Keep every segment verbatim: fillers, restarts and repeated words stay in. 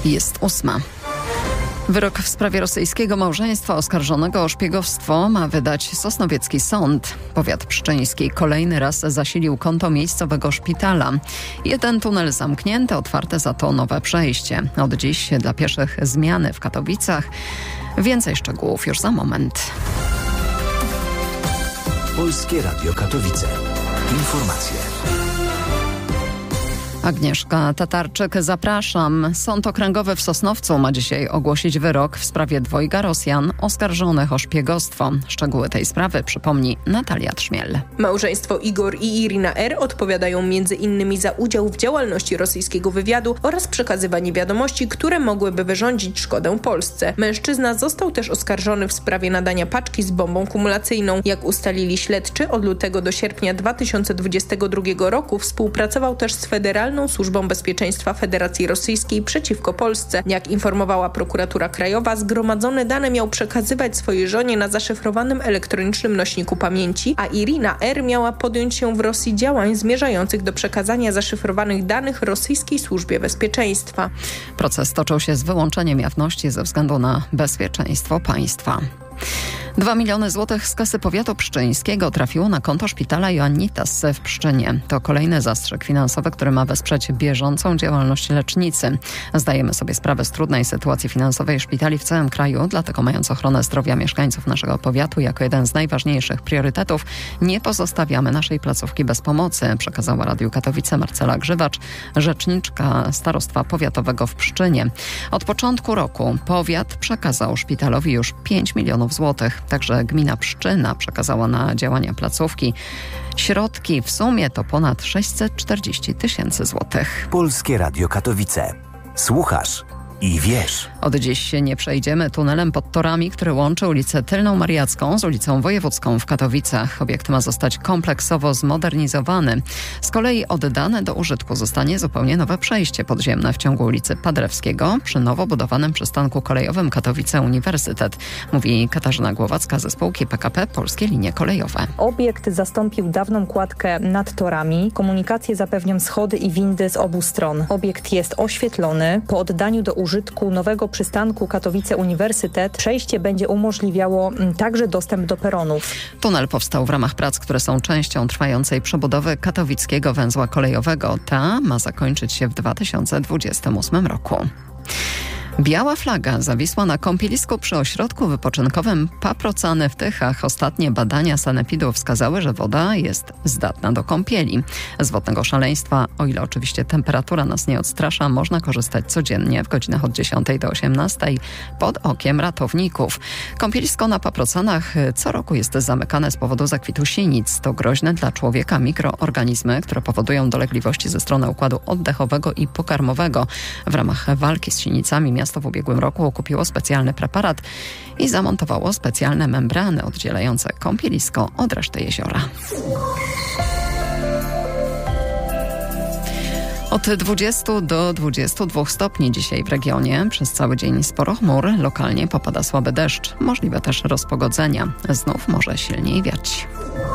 Jest ósma. Wyrok w sprawie rosyjskiego małżeństwa oskarżonego o szpiegostwo ma wydać sosnowiecki sąd. Powiat pszczyński kolejny raz zasilił konto miejscowego szpitala. Jeden tunel zamknięty, otwarte za to nowe przejście. Od dziś dla pieszych zmiany w Katowicach. Więcej szczegółów już za moment. Polskie Radio Katowice. Informacje. Agnieszka Tatarczyk, zapraszam. Sąd Okręgowy w Sosnowcu ma dzisiaj ogłosić wyrok w sprawie dwojga Rosjan oskarżonych o szpiegostwo. Szczegóły tej sprawy przypomni Natalia Trzmiel. Małżeństwo Igor i Irina R. odpowiadają między innymi za udział w działalności rosyjskiego wywiadu oraz przekazywanie wiadomości, które mogłyby wyrządzić szkodę Polsce. Mężczyzna został też oskarżony w sprawie nadania paczki z bombą kumulacyjną. Jak ustalili śledczy, od lutego do sierpnia dwa tysiące dwudziestego drugiego roku współpracował też z Federalną Służbą Bezpieczeństwa Federacji Rosyjskiej przeciwko Polsce. Jak informowała prokuratura krajowa, zgromadzone dane miał przekazywać swojej żonie na zaszyfrowanym elektronicznym nośniku pamięci, a Irina R. miała podjąć się w Rosji działań zmierzających do przekazania zaszyfrowanych danych rosyjskiej służbie bezpieczeństwa. Proces toczył się z wyłączeniem jawności ze względu na bezpieczeństwo państwa. Dwa miliony złotych z kasy powiatu pszczyńskiego trafiło na konto szpitala Ioannitas w Pszczynie. To kolejny zastrzyk finansowy, który ma wesprzeć bieżącą działalność lecznicy. Zdajemy sobie sprawę z trudnej sytuacji finansowej szpitali w całym kraju, dlatego mając ochronę zdrowia mieszkańców naszego powiatu jako jeden z najważniejszych priorytetów, nie pozostawiamy naszej placówki bez pomocy, przekazała Radiu Katowice Marcela Grzywacz, rzeczniczka Starostwa Powiatowego w Pszczynie. Od początku roku powiat przekazał szpitalowi już pięć milionów złotych. Także gmina Pszczyna przekazała na działania placówki środki. W sumie to ponad sześćset czterdzieści tysięcy złotych. Polskie Radio Katowice. Słuchasz i wiesz. Od dziś się nie przejdziemy tunelem pod torami, który łączy ulicę Tylną Mariacką z ulicą Wojewódzką w Katowicach. Obiekt ma zostać kompleksowo zmodernizowany. Z kolei oddane do użytku zostanie zupełnie nowe przejście podziemne w ciągu ulicy Padrewskiego przy nowo budowanym przystanku kolejowym Katowice Uniwersytet, mówi Katarzyna Głowacka ze spółki P K P Polskie Linie Kolejowe. Obiekt zastąpił dawną kładkę nad torami. Komunikację zapewnią schody i windy z obu stron. Obiekt jest oświetlony. Po oddaniu do użytku nowego przystanku Katowice Uniwersytet przejście będzie umożliwiało także dostęp do peronów. Tunel powstał w ramach prac, które są częścią trwającej przebudowy katowickiego węzła kolejowego. Ta ma zakończyć się w dwa tysiące dwudziestym ósmym roku. Biała flaga zawisła na kąpielisku przy ośrodku wypoczynkowym Paprocany w Tychach. Ostatnie badania sanepidu wskazały, że woda jest zdatna do kąpieli. Z wodnego szaleństwa, o ile oczywiście temperatura nas nie odstrasza, można korzystać codziennie w godzinach od dziesiątej do osiemnastej pod okiem ratowników. Kąpielisko na Paprocanach co roku jest zamykane z powodu zakwitu sinic. To groźne dla człowieka mikroorganizmy, które powodują dolegliwości ze strony układu oddechowego i pokarmowego. W ramach walki z sinicami miasto w ubiegłym roku kupiło specjalny preparat i zamontowało specjalne membrany oddzielające kąpielisko od reszty jeziora. Od dwudziestu do dwudziestu dwóch stopni dzisiaj w regionie. Przez cały dzień sporo chmur, lokalnie popada słaby deszcz. Możliwe też rozpogodzenia. Znów może silniej wiać.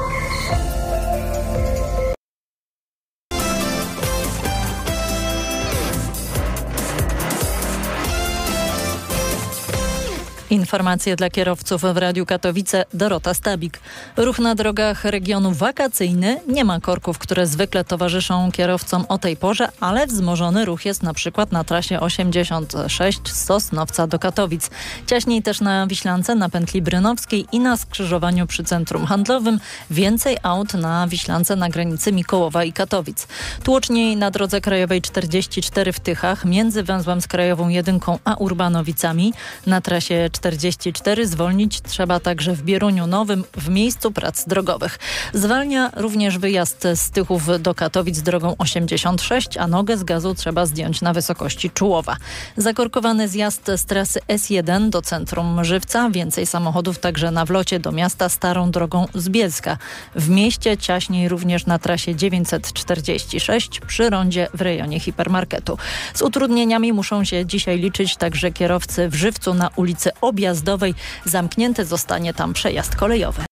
Informacje dla kierowców w Radiu Katowice. Dorota Stabik. Ruch na drogach regionu wakacyjny. Nie ma korków, które zwykle towarzyszą kierowcom o tej porze, ale wzmożony ruch jest na przykład na trasie osiemdziesiąt sześć z Sosnowca do Katowic. Ciaśniej też na Wiślance, na pętli brynowskiej i na skrzyżowaniu przy centrum handlowym. Więcej aut na Wiślance na granicy Mikołowa i Katowic. Tłoczniej na drodze krajowej czterdzieści cztery w Tychach między węzłem z krajową jedynką a Urbanowicami. Na trasie czterdzieści cztery zwolnić trzeba także w Bieruniu Nowym w miejscu prac drogowych. Zwalnia również wyjazd z Tychów do Katowic drogą osiemdziesiąt sześć, a nogę z gazu trzeba zdjąć na wysokości Czułowa. Zakorkowany zjazd z trasy S jeden do centrum Żywca. Więcej samochodów także na wlocie do miasta starą drogą z Bielska. W mieście ciaśniej również na trasie dziewięćset czterdzieści sześć przy rondzie w rejonie hipermarketu. Z utrudnieniami muszą się dzisiaj liczyć także kierowcy w Żywcu na ulicy Objazdowej. Zamknięty zostanie tam przejazd kolejowy.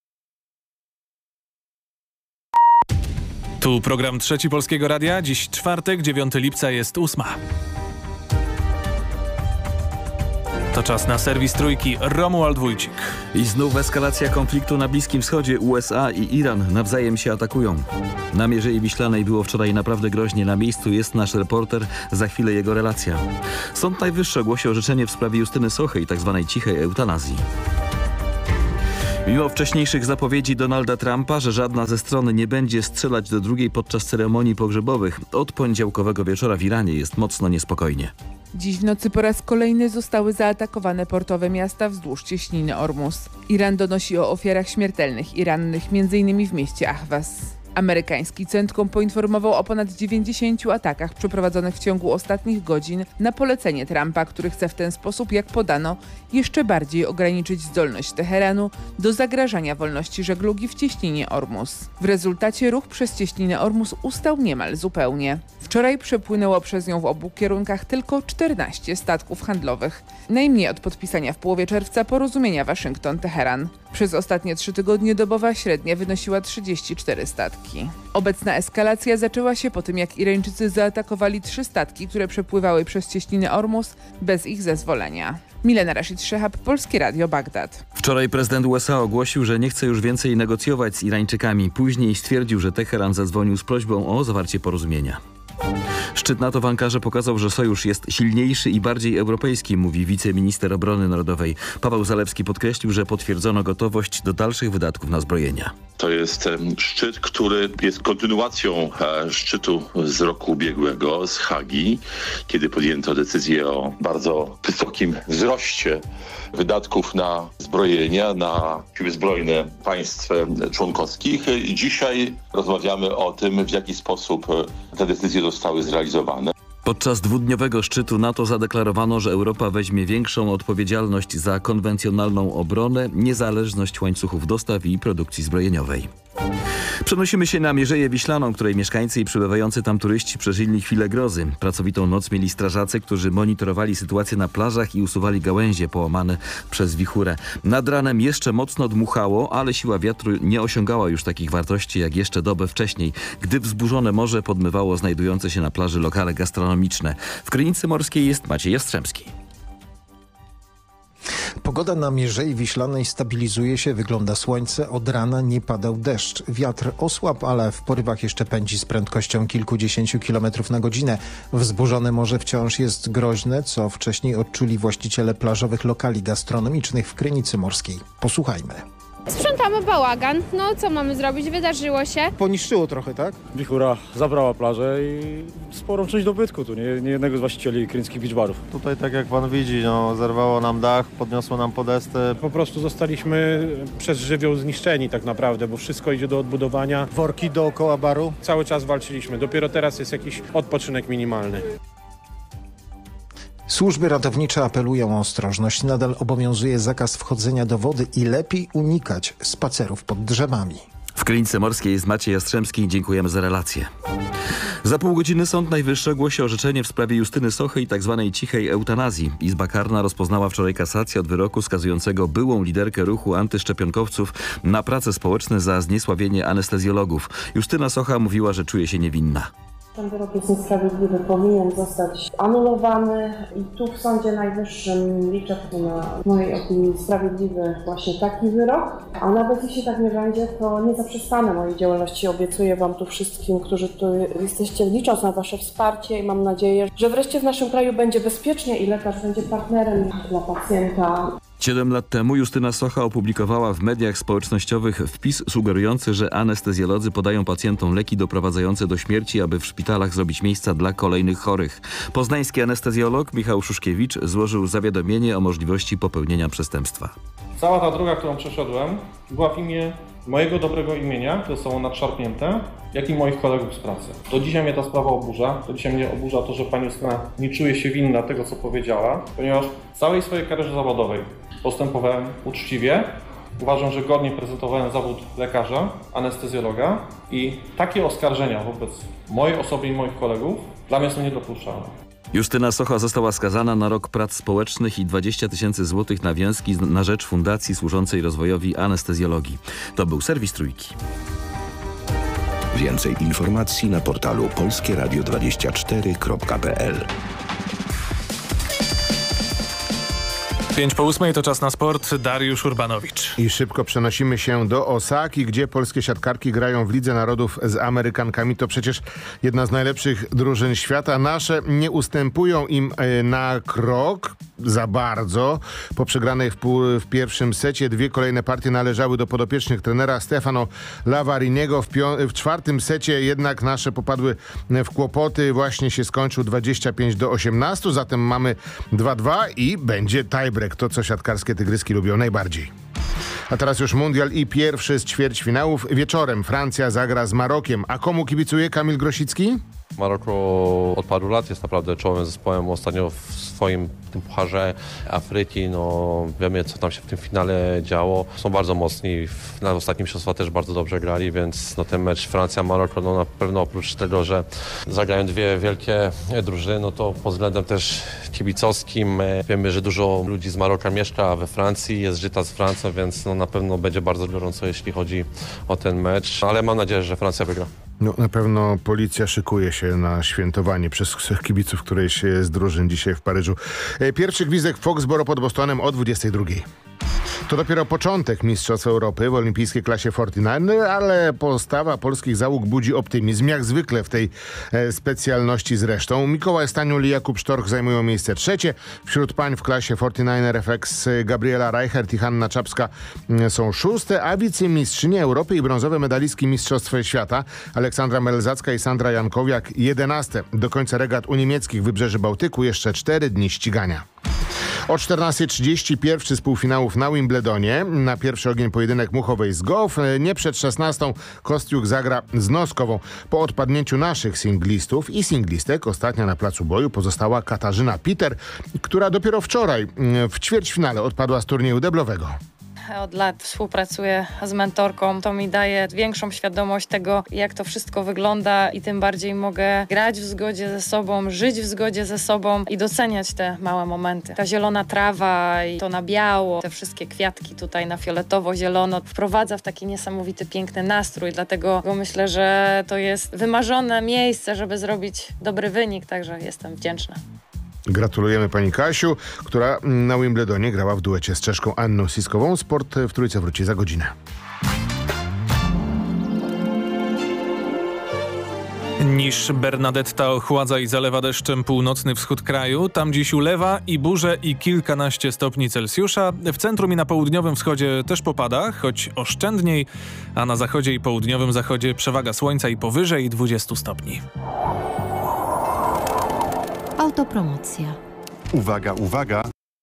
Tu program Trzeci Polskiego Radia. Dziś czwartek, dziewiątego lipca jest ósma. To czas na serwis Trójki. Romuald Wójcik. I znów eskalacja konfliktu na Bliskim Wschodzie. U S A i Iran nawzajem się atakują. Na Mierzei Wiślanej było wczoraj naprawdę groźnie. Na miejscu jest nasz reporter. Za chwilę jego relacja. Sąd Najwyższy ogłosił orzeczenie w sprawie Justyny Sochy i tzw. cichej eutanazji. Mimo wcześniejszych zapowiedzi Donalda Trumpa, że żadna ze stron nie będzie strzelać do drugiej podczas ceremonii pogrzebowych, od poniedziałkowego wieczora w Iranie jest mocno niespokojnie. Dziś w nocy po raz kolejny zostały zaatakowane portowe miasta wzdłuż cieśniny Ormus. Iran donosi o ofiarach śmiertelnych i rannych, m.in. w mieście Ahwas. Amerykański Centcom poinformował o ponad dziewięćdziesięciu atakach przeprowadzonych w ciągu ostatnich godzin na polecenie Trumpa, który chce w ten sposób, jak podano, jeszcze bardziej ograniczyć zdolność Teheranu do zagrażania wolności żeglugi w cieśninie Ormus. W rezultacie ruch przez cieśninę Ormus ustał niemal zupełnie. Wczoraj przepłynęło przez nią w obu kierunkach tylko czternaście statków handlowych. Najmniej od podpisania w połowie czerwca porozumienia Waszyngton-Teheran. Przez ostatnie trzy tygodnie dobowa średnia wynosiła trzydzieści cztery statki. Obecna eskalacja zaczęła się po tym, jak Irańczycy zaatakowali trzy statki, które przepływały przez cieśninę Ormus bez ich zezwolenia. Milena Rashid Szehab, Polskie Radio, Bagdad. Wczoraj prezydent U S A ogłosił, że nie chce już więcej negocjować z Irańczykami. Później stwierdził, że Teheran zadzwonił z prośbą o zawarcie porozumienia. Szczyt NATO w Ankarze pokazał, że sojusz jest silniejszy i bardziej europejski, mówi wiceminister obrony narodowej. Paweł Zalewski podkreślił, że potwierdzono gotowość do dalszych wydatków na zbrojenia. To jest szczyt, który jest kontynuacją szczytu z roku ubiegłego, z Hagi, kiedy podjęto decyzję o bardzo wysokim wzroście wydatków na zbrojenia, na siły zbrojne państw członkowskich. I dzisiaj rozmawiamy o tym, w jaki sposób te decyzje zostały zrealizowane. Podczas dwudniowego szczytu NATO zadeklarowano, że Europa weźmie większą odpowiedzialność za konwencjonalną obronę, niezależność łańcuchów dostaw i produkcji zbrojeniowej. Przenosimy się na Mierzeję Wiślaną, której mieszkańcy i przybywający tam turyści przeżyli chwilę grozy. Pracowitą noc mieli strażacy, którzy monitorowali sytuację na plażach i usuwali gałęzie połamane przez wichurę. Nad ranem jeszcze mocno dmuchało, ale siła wiatru nie osiągała już takich wartości jak jeszcze dobę wcześniej, gdy wzburzone morze podmywało znajdujące się na plaży lokale gastronomiczne. W Krynicy Morskiej jest Maciej Jastrzębski. Pogoda na Mierzei Wiślanej stabilizuje się, wygląda słońce, od rana nie padał deszcz. Wiatr osłabł, ale w porywach jeszcze pędzi z prędkością kilkudziesięciu kilometrów na godzinę. Wzburzone morze wciąż jest groźne, co wcześniej odczuli właściciele plażowych lokali gastronomicznych w Krynicy Morskiej. Posłuchajmy. Sprzątamy bałagan. No co mamy zrobić? Wydarzyło się. Poniszczyło trochę, tak? Wichura zabrała plażę i sporą część dobytku tu, nie, nie jednego z właścicieli kryńskich beach barów. Tutaj tak jak pan widzi, no, zerwało nam dach, podniosło nam podesty. Po prostu zostaliśmy przez żywioł zniszczeni tak naprawdę, bo wszystko idzie do odbudowania. Worki dookoła baru. Cały czas walczyliśmy. Dopiero teraz jest jakiś odpoczynek minimalny. Służby ratownicze apelują o ostrożność. Nadal obowiązuje zakaz wchodzenia do wody i lepiej unikać spacerów pod drzewami. W Krynicy Morskiej jest Maciej Jastrzębski. Dziękujemy za relację. Za pół godziny Sąd Najwyższy ogłosi orzeczenie w sprawie Justyny Sochy i tzw. cichej eutanazji. Izba karna rozpoznała wczoraj kasację od wyroku skazującego byłą liderkę ruchu antyszczepionkowców na prace społeczne za zniesławienie anestezjologów. Justyna Socha mówiła, że czuje się niewinna. Ten wyrok jest niesprawiedliwy, powinien zostać anulowany i tu w Sądzie Najwyższym liczę na, w mojej opinii, sprawiedliwy właśnie taki wyrok. A nawet jeśli tak nie będzie, to nie zaprzestanę mojej działalności. Obiecuję Wam tu wszystkim, którzy tu jesteście, licząc na Wasze wsparcie i mam nadzieję, że wreszcie w naszym kraju będzie bezpiecznie i lekarz będzie partnerem dla pacjenta. Siedem lat temu Justyna Socha opublikowała w mediach społecznościowych wpis sugerujący, że anestezjolodzy podają pacjentom leki doprowadzające do śmierci, aby w szpitalach zrobić miejsca dla kolejnych chorych. Poznański anestezjolog Michał Szuszkiewicz złożył zawiadomienie o możliwości popełnienia przestępstwa. Cała ta droga, którą przeszedłem, była w imię mojego dobrego imienia, które są nadszarpnięte, jak i moich kolegów z pracy. Do dzisiaj mnie ta sprawa oburza. Do dzisiaj mnie oburza to, że pani Justyna nie czuje się winna tego, co powiedziała, ponieważ w całej swojej karierze zawodowej postępowałem uczciwie. Uważam, że godnie prezentowałem zawód lekarza, anestezjologa i takie oskarżenia wobec mojej osoby i moich kolegów dla mnie są niedopuszczalne. Justyna Socha została skazana na rok prac społecznych i dwadzieścia tysięcy złotych na wiązki na rzecz fundacji służącej rozwojowi anestezjologii. To był serwis Trójki. Więcej informacji na portalu polskie radio dwadzieścia cztery kropka p l. Pięć po ósmej to czas na sport. Dariusz Urbanowicz. I szybko przenosimy się do Osaki, gdzie polskie siatkarki grają w Lidze Narodów z Amerykankami. To przecież jedna z najlepszych drużyn świata. Nasze nie ustępują im na krok za bardzo. Po przegranej w, pół, w pierwszym secie dwie kolejne partie należały do podopiecznych trenera Stefano Lavariniego. W, w czwartym secie jednak nasze popadły w kłopoty. Właśnie się skończył dwadzieścia pięć do osiemnastu. Zatem mamy dwa dwa i będzie tiebreak. To, co siatkarskie tygryski lubią najbardziej. A teraz już mundial i pierwszy z ćwierćfinałów. Wieczorem Francja zagra z Marokiem. A komu kibicuje Kamil Grosicki? Maroko od paru lat jest naprawdę czołowym zespołem. Ostatnio w swoim tym pucharze Afryki, no wiemy, co tam się w tym finale działo. Są bardzo mocni. Na ostatnim mistrzostwa też bardzo dobrze grali, więc no, ten mecz Francja-Maroko, no na pewno oprócz tego, że zagrają dwie wielkie drużyny, no to pod względem też kibicowskim wiemy, że dużo ludzi z Maroka mieszka we Francji, jest żyta z Francją, więc no, na pewno będzie bardzo gorąco, jeśli chodzi o ten mecz, ale mam nadzieję, że Francja wygra. No, na pewno policja szykuje się na świętowanie przez kibiców którejś z drużyn dzisiaj w Paryżu. Pierwszy gwizdek w Foxboro pod Bostonem o dwudziestej drugiej. To dopiero początek Mistrzostw Europy w olimpijskiej klasie czterdzieści dziewięć, ale postawa polskich załóg budzi optymizm, jak zwykle w tej e, specjalności zresztą. Mikołaj Staniul i Jakub Sztorch zajmują miejsce trzecie. Wśród pań w klasie czterdzieści dziewięć F X Gabriela Reichert i Hanna Czapska m, są szóste, a wicemistrzynie Europy i brązowe medalistki Mistrzostw Świata Aleksandra Melzacka i Sandra Jankowiak jedenaste. Do końca regat u niemieckich wybrzeży Bałtyku jeszcze cztery dni ścigania. O czternastej trzydzieści pierwszy z półfinałów na Wimbledonie. Na pierwszy ogień pojedynek Muchowej z Goff. Nie przed szesnastą Kostiuk zagra z Noskową. Po odpadnięciu naszych singlistów i singlistek ostatnia na placu boju pozostała Katarzyna Peter, która dopiero wczoraj w ćwierćfinale odpadła z turnieju deblowego. Od lat współpracuję z mentorką. To mi daje większą świadomość tego, jak to wszystko wygląda i tym bardziej mogę grać w zgodzie ze sobą, żyć w zgodzie ze sobą i doceniać te małe momenty. Ta zielona trawa i to na biało, te wszystkie kwiatki tutaj na fioletowo-zielono wprowadza w taki niesamowity, piękny nastrój. Dlatego myślę, że to jest wymarzone miejsce, żeby zrobić dobry wynik, także jestem wdzięczna. Gratulujemy pani Kasiu, która na Wimbledonie grała w duecie z Czeszką Anną Siskową. Sport w Trójce wróci za godzinę. Niż Bernadetta ochładza i zalewa deszczem północny wschód kraju. Tam dziś ulewa i burze i kilkanaście stopni Celsjusza. W centrum i na południowym wschodzie też popada, choć oszczędniej, a na zachodzie i południowym zachodzie przewaga słońca i powyżej dwudziestu stopni. Autopromocja. Uwaga, uwaga!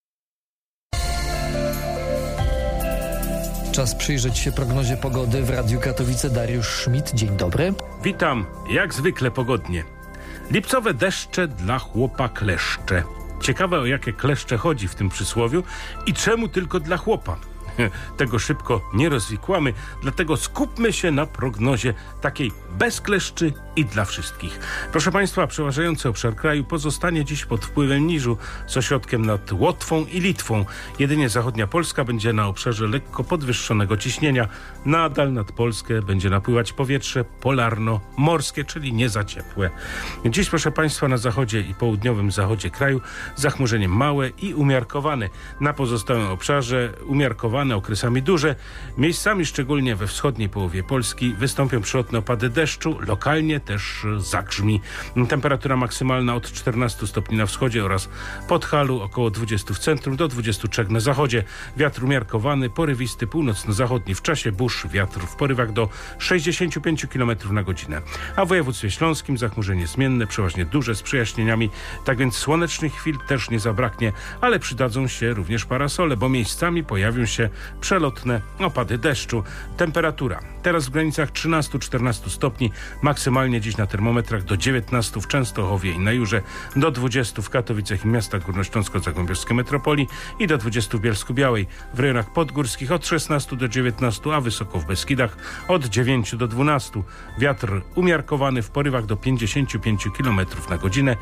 Czas przyjrzeć się prognozie pogody w Radiu Katowice. Dariusz Schmidt, dzień dobry. Witam, jak zwykle pogodnie. Lipcowe deszcze dla chłopa kleszcze. Ciekawe, o jakie kleszcze chodzi w tym przysłowiu i czemu tylko dla chłopa. Tego szybko nie rozwikłamy, dlatego skupmy się na prognozie takiej bez kleszczy i dla wszystkich. Proszę Państwa, przeważający obszar kraju pozostanie dziś pod wpływem niżu z ośrodkiem nad Łotwą i Litwą. Jedynie zachodnia Polska będzie na obszarze lekko podwyższonego ciśnienia. Nadal nad Polskę będzie napływać powietrze polarno-morskie, czyli nie za ciepłe. Dziś, proszę Państwa, na zachodzie i południowym zachodzie kraju zachmurzenie małe i umiarkowane. Na pozostałym obszarze umiarkowane, okresami duże. Miejscami, szczególnie we wschodniej połowie Polski, wystąpią przelotne opady deszczu, lokalnie też zagrzmi. Temperatura maksymalna od czternastu stopni na wschodzie oraz Podhalu, około dwudziestu w centrum do dwudziestu trzech na zachodzie. Wiatr umiarkowany, porywisty, północno-zachodni. W czasie burz wiatr w porywach do sześćdziesięciu pięciu kilometrów na godzinę. A w województwie śląskim zachmurzenie zmienne, przeważnie duże z przejaśnieniami. Tak więc słonecznych chwil też nie zabraknie, ale przydadzą się również parasole, bo miejscami pojawią się przelotne opady deszczu. Temperatura teraz w granicach trzynastu do czternastu stopni, maksymalnie dziś na termometrach do dziewiętnastu w Częstochowie i na Jurze, do dwudziestu w Katowicach i miastach górnośląsko-zagłębiowskiej metropolii i do dwudziestu w Bielsku-Białej. W rejonach podgórskich od szesnastu do dziewiętnastu, a wysoko w Beskidach od dziewięciu do dwunastu. Wiatr umiarkowany w porywach do pięćdziesięciu pięciu kilometrów na godzinę,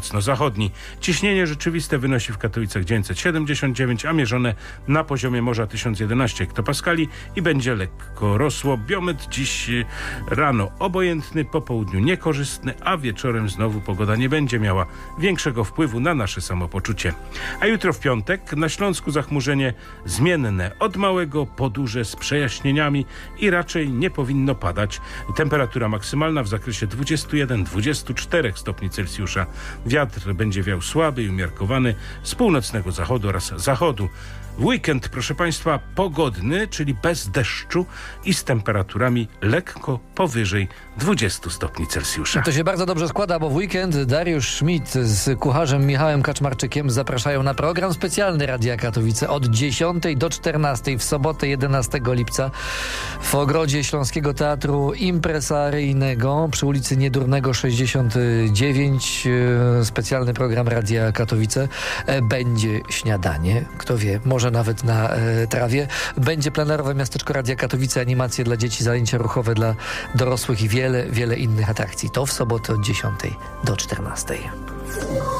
północno-zachodni. Ciśnienie rzeczywiste wynosi w Katowicach dziewięćset siedemdziesiąt dziewięć, a mierzone na poziomie Morza tysiąc jedenaście hektopaskali i będzie lekko rosło. Biometr dziś rano obojętny, po południu niekorzystny, a wieczorem znowu pogoda nie będzie miała większego wpływu na nasze samopoczucie. A jutro w piątek na Śląsku zachmurzenie zmienne od małego po duże z przejaśnieniami i raczej nie powinno padać. Temperatura maksymalna w zakresie dwadzieścia jeden do dwudziestu czterech stopni Celsjusza. Wiatr będzie wiał słaby i umiarkowany z północnego zachodu oraz zachodu. W weekend, proszę Państwa, pogodny, czyli bez deszczu i z temperaturami lekko powyżej dwudziestu stopni Celsjusza. To się bardzo dobrze składa, bo w weekend Dariusz Schmidt z kucharzem Michałem Kaczmarczykiem zapraszają na program specjalny Radia Katowice od dziesiątej do czternastej w sobotę jedenastego lipca w ogrodzie Śląskiego Teatru Impresaryjnego przy ulicy Niedurnego sześćdziesiąt dziewięć. Specjalny program Radia Katowice. Będzie śniadanie, kto wie, może nawet na e, trawie. Będzie plenerowe miasteczko Radia Katowice, animacje dla dzieci, zajęcia ruchowe dla dorosłych i wiele, wiele innych atrakcji. To w sobotę od dziesiątej do czternastej.